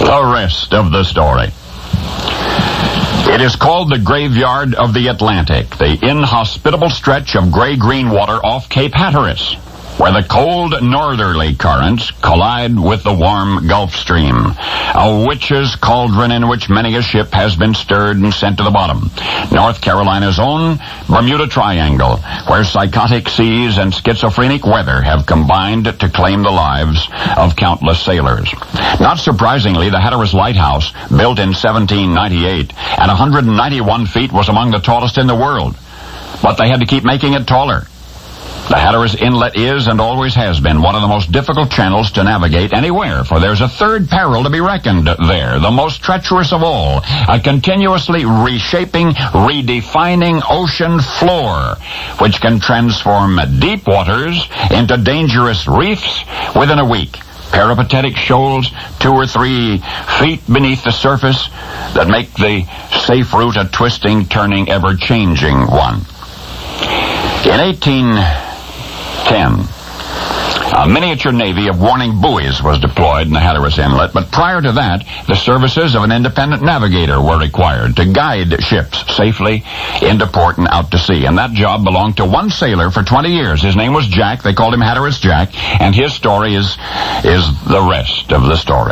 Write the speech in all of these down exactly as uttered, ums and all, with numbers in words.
The rest of the story. It is called the Graveyard of the Atlantic, the inhospitable stretch of gray-green water off Cape Hatteras, where the cold northerly currents collide with the warm Gulf Stream, a witch's cauldron in which many a ship has been stirred and sent to the bottom. North Carolina's own Bermuda Triangle, where psychotic seas and schizophrenic weather have combined to claim the lives of countless sailors. Not surprisingly, the Hatteras Lighthouse, built in seventeen ninety-eight at one hundred ninety-one feet, was among the tallest in the world. But they had to keep making it taller. The Hatteras Inlet is and always has been one of the most difficult channels to navigate anywhere, for there's a third peril to be reckoned there, the most treacherous of all, a continuously reshaping, redefining ocean floor, which can transform deep waters into dangerous reefs within a week. Peripatetic shoals two or three feet beneath the surface that make the safe route a twisting, turning, ever-changing one. In eighteen ten, a miniature navy of warning buoys was deployed in the Hatteras Inlet, but prior to that, the services of an independent navigator were required to guide ships safely into port and out to sea. And that job belonged to one sailor for twenty years. His name was Jack. They called him Hatteras Jack, and his story is, is the rest of the story.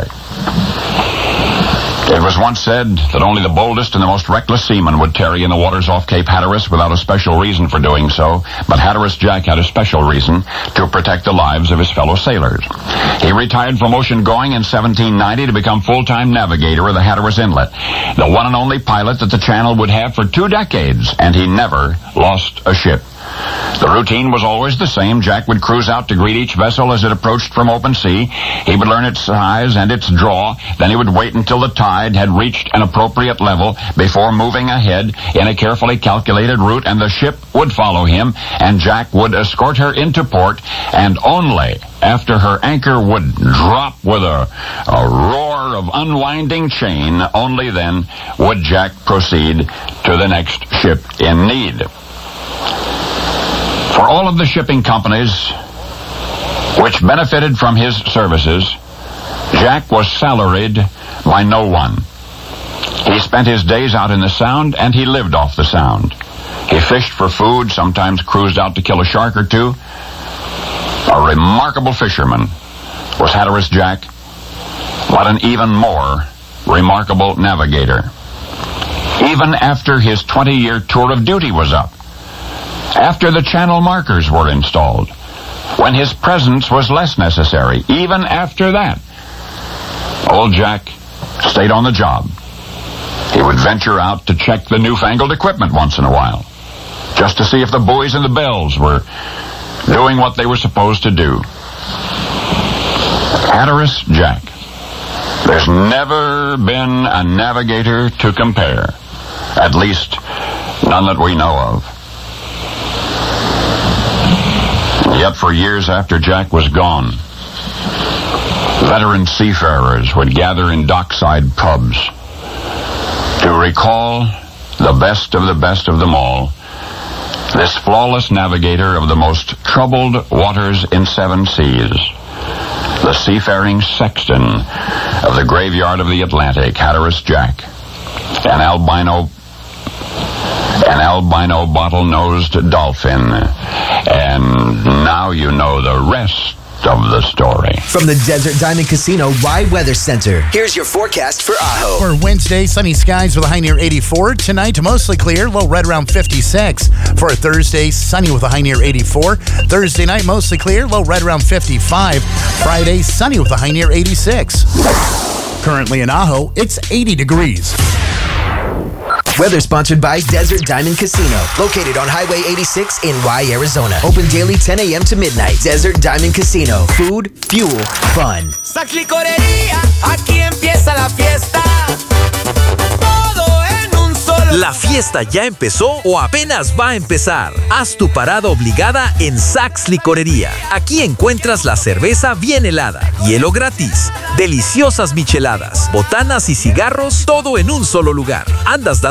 It was once said that only the boldest and the most reckless seaman would tarry in the waters off Cape Hatteras without a special reason for doing so, but Hatteras Jack had a special reason to protect the lives of his fellow sailors. He retired from ocean-going in seventeen ninety to become full-time navigator of the Hatteras Inlet, the one and only pilot that the channel would have for two decades, and he never lost a ship. The routine was always the same. Jack would cruise out to greet each vessel as it approached from open sea. He would learn its size and its draw. Then he would wait until the tide had reached an appropriate level before moving ahead in a carefully calculated route, and the ship would follow him, and Jack would escort her into port, and only after her anchor would drop with a, a roar of unwinding chain, only then would Jack proceed to the next ship in need. For all of the shipping companies which benefited from his services, Jack was salaried by no one. He spent his days out in the Sound, and he lived off the Sound. He fished for food, sometimes cruised out to kill a shark or two. A remarkable fisherman was Hatteras Jack, but an even more remarkable navigator. Even after his twenty-year tour of duty was up, after the channel markers were installed, when his presence was less necessary, even after that, old Jack stayed on the job. He would venture out to check the newfangled equipment once in a while, just to see if the buoys and the bells were doing what they were supposed to do. Hatteras Jack. There's never been a navigator to compare, at least none that we know of. Yet for years after Jack was gone, veteran seafarers would gather in dockside pubs to recall the best of the best of them all, this flawless navigator of the most troubled waters in seven seas, the seafaring sexton of the Graveyard of the Atlantic, Hatteras Jack, an albino an albino bottle-nosed dolphin. And now you know the rest of the story. From the Desert Diamond Casino Rye Weather Center, here's your forecast for Ajo. For Wednesday, sunny skies with a high near eighty-four. Tonight, mostly clear, low right around fifty-six. For Thursday, sunny with a high near eighty-four. Thursday night, mostly clear, low right around fifty-five. Friday, sunny with a high near eighty-six. Currently in Ajo, it's eighty degrees. Weather sponsored by Desert Diamond Casino, located on Highway eighty-six in Rye, Arizona. Open daily ten a.m. to midnight. Desert Diamond Casino. Food, fuel, fun. Saks Licorería, aquí empieza la fiesta. Todo en un solo. ¿La fiesta ya empezó o apenas va a empezar? Haz tu parada obligada en Saks Licorería. Aquí encuentras la cerveza bien helada, hielo gratis, deliciosas micheladas, botanas y cigarros, todo en un solo lugar. Andas dando